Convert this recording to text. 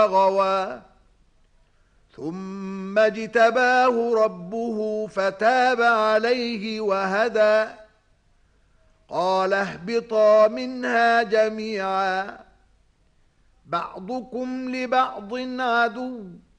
غوى ثم اجتباه ربه فتاب عليه وهدى قال اهبطا منها جميعا بعضكم لبعض عدو